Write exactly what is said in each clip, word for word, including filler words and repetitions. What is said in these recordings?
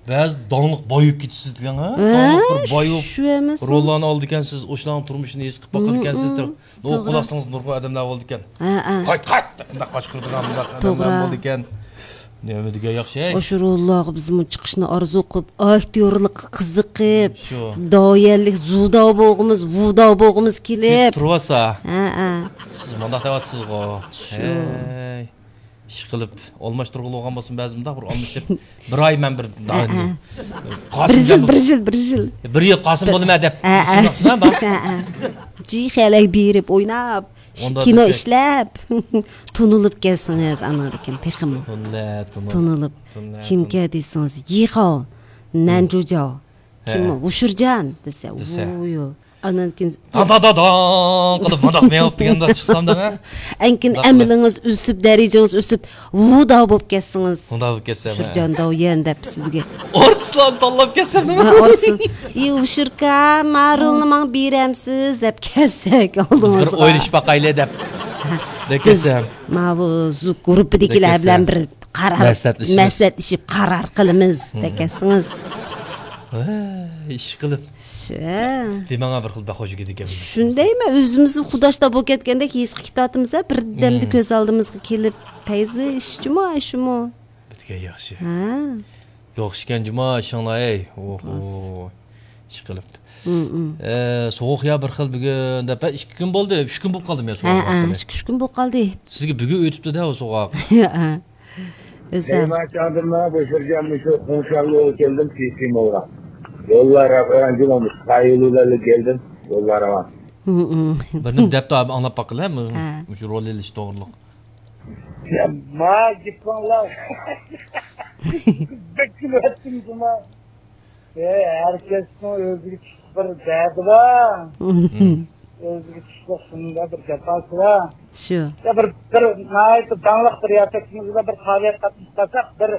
Bəzi dağınlıq bayıb ketisiz degan ha? Dağınlıq bir bayıb. Şu emas. Rollarni oldu ekansiz, o'shalarning turmushini his qilib boqar ekansiz deb. No quloqsangiz nurg'un odamlar bo'ldi ekan. Ha, ha. Qayt, qayt. Bundoq qochqirdigan bundoq odamlar bo'ldi ekan. Nima degan yaxshi. O'sha rollarga biz bu chiqishni orzu qilib, aktyorlikqa qiziqib, doyallik, zudo bo'g'imiz, vudo bo'g'imiz kelib tursa. Ha, ha. Siz bundoq deyapsizgo. Hey. ish qilib almashtirg'ili bo'lgan bo'lsin ba'zi bundoq bir almashib bir oy men bir bir yil bir yil bir yil bir yil qosim bo'lma deb ji xalak berib o'ynab kino ishlab tunilib kelsangiz anadikin pexim tunilib kimga desangiz yixo nanjujo kim ushurjan desa uyo anankin da da da da qilib bundoq men olib deganda chiqsam-da ankin amilingiz o'sib darajangiz o'sib vuda bo'lib ketsangiz unda bo'lib ketsam ushurjon doyan deb sizga ortislar tanlab ketsam nima ortsin i ushurka marulni men beramsiz deb kelsak oldingizga bir o'ylashib baqayli deb dekesam ma bu gruppidagilar bilan bir qaror maslahatlashib qaror qilamiz dekesingiz ish qilib demanga bir xil bahoji ekan shundaymi o'zimizni xudoshda bo'lib ketgandek his qilib birdamda ko'z oldimizga kelib payzi ishchimi shumi bitga yaxshi ha yaxshi ekan juma shonlay oho ish qilib so'g'uq ya bir xil bugun deb ikki kun bo'ldi uch kun bo'lib qoldi men so'g'uq ha uch kun bo'lib qoldi sizga bugun o'tibdi-da o so'g'uq ha o'zim chadırma boşaracağım şu konuşarlığı geldim sesim olarak. Yollara öğrencim olmuş. Kayılılarla geldim. Yollara var. Benim depte abi anlap bakıla mı? Şu rol eliş doğruluk. Ya ma gitmanlar. Bekliyor ettim ama. E herkesin özgürlük bir derdi var. Özgürlük çıkışında bir cefası var. Şu. Ya bir bir nayet danlık bir yatakımızda bir faaliyet katmışsak bir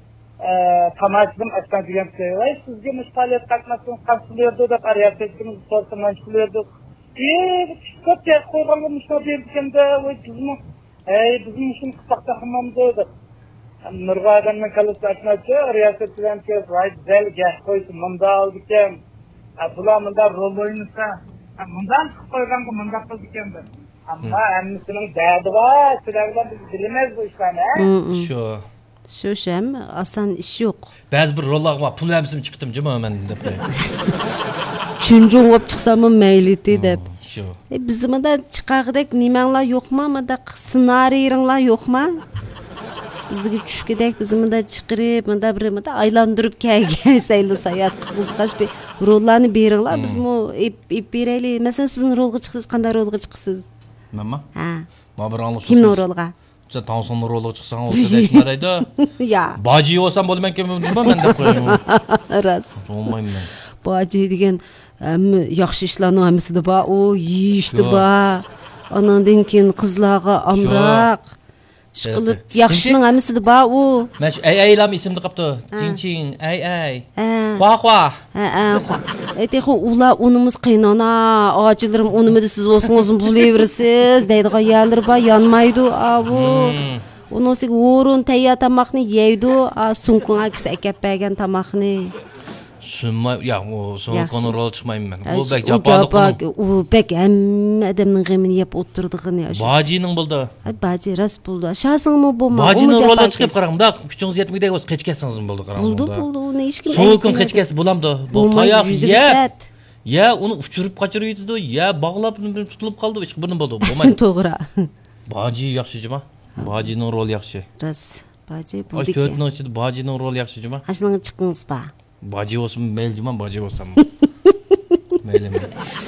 tamaşım açtan diyen şey var. Sizce mi faaliyet katmasın kansılıyordu da yatakımızı sorsun manşılıyordu. Eee çok ya koyalım şu bir kende o bizim ey bizim için kısa hamam dedi. Nurgadan mı kalıp açmadı riyaset diyen şey var. Del gel koysun manda aldıkken. Ablamında rol oynasa. Bundan koygan bu manda aldıkken de. Ama annesinin derdi var. Silahlar biz bilemez bu işlerini. Şu. Şu şem asan iş yok. Bazı bir rollar var. Pul hemsim çıktım cima ben de. Çünkü olup çıksamın meyliti dep. Şu. E bizim de çıkardek nimenla yok mu ama da ssenariyinla yok mu? Bizge düşkedek bizim de çıkarıp manda bir de aylandırıp kelge sayılı sayat kızgaş bir rollarını beringlar biz mu ip ip bereli. Mesela sizin rolga çıksız qanday rolga çıksız? Mama? Ha. Ma bir anlaşılsın. Kim rolga? Sen Tansu'nun rolga çıksan olsa değişmeydi. Ya. Bacı olsam bolmam ki bilmem ben de koyayım. Ras. Olmayım ben. Bacı degen yaxşı işlerin hamısı da ba o yiyişti ba. Anandan keyin qizlarga amraq. Şıqılıb yaxşının hamısı da ba o. Men ay aylam isimni qaptı. Çing çing ay ay. Hua hua. Ha ha. Aytexu ula onumuz qiynana, acılarım onumu da siz olsunuz bulayversiz deydigan yerler ba yanmaydı a bu. Onu siz orun tayyor tamaqni yeydi, a sunkunga kis akap bergan tamaqni. Sunma ya o son konu rol çıkmayım ben. Bu bek japanlık. O bek hem adamın gemini yap oturduğunu ya. Bacının buldu. Ay bacı ras buldu. Aşağısın mı bu ma? Bacının rola çıkıp qarağım da küçüğünüz yetmeydi o keçkesiniz mi buldu qarağım. Buldu buldu ne iş kim? Soğukun keçkesi bulamdı. Bu tayak ya. Ya onu uçurup kaçırıyordu ya bağlap tutulup kaldı hiç bunun buldu. Olmaydı. Doğru. Bacı yaxşı cima. Bacının rol yaxşı. Ras. Bacı buldu ki. ki. Aştörtün içinde bacının rol yaxşı cima. Aşağına çıkınız ba. Bacı olsun meyil cima bacı olsam. Meyil meyil.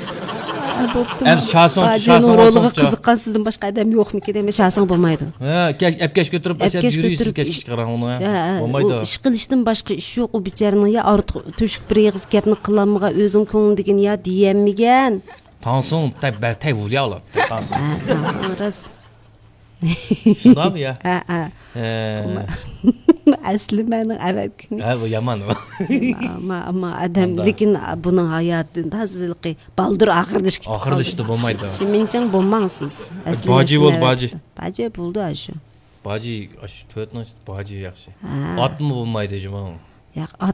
Em şahsın şahsın rolga qiziqqan sizden başqa adam yo'qmi ki deme şahsın bo'lmaydi. Ha, epkeş götürüp başa yürüyürsüz keç çıqaran onu. Bo'lmaydi. Ish qilishdan başqa ish yo'q u bicharaning ya ortiq to'shik bir yig'iz gapni qilammiga o'zing ko'ngildagini ya diyammigan. Tansun tay tay vuryalar. Tansun. Tansun ras. Şundami ya? Ha ha. Asli mening avatkim. Ha bu yaman. Ama ama adam lekin buning hayotida hazilqi baldur oxirdish ketdi. Oxirdishdi bo'lmaydi. Menching bo'lmangsiz. Asli baji bo'l baji. Baji bo'ldi shu. Baji shu to'rt baji yaxshi. Otmi bo'lmaydi juma. Yo'q,